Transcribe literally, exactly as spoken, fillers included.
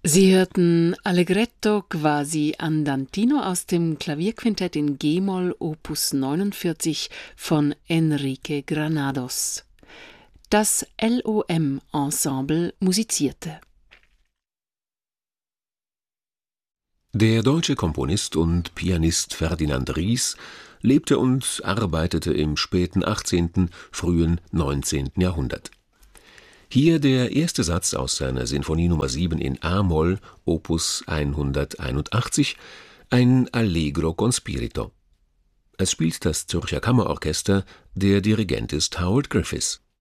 Sie hörten Allegretto quasi andantino aus dem Klavierquintett in G-Moll Opus neunundvierzig von Enrique Granados. Das L O M-Ensemble musizierte. Der deutsche Komponist und Pianist Ferdinand Ries lebte und arbeitete im späten achtzehnten, frühen neunzehnten Jahrhundert. Hier der erste Satz aus seiner Sinfonie Nummer sieben in a-Moll, Opus hunderteinundachtzig, ein Allegro con spirito. Es spielt das Zürcher Kammerorchester, der Dirigent ist Howard Griffiths.